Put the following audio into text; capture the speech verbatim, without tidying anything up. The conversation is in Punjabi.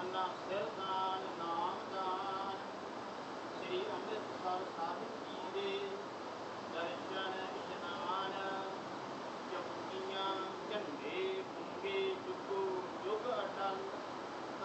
ਖਾਨਾ ਸਿਰਦਾਨ ਨਾਮਦਾਨ। ਸ੍ਰੀ ਅੰਮ੍ਰਿਤਸਰ ਸਾਹਿਬ ਜੀ ਦੇ ਦਰਸ਼ਨ